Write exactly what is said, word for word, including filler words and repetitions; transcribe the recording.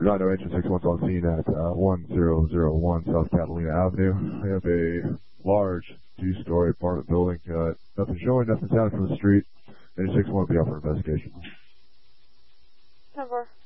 nine oh Engine six one's on scene at uh, one zero zero one South Catalina Avenue. We have a large two-story apartment building. Uh, nothing showing, nothing sounding from the street. Engine six one will be up for investigation. ten four.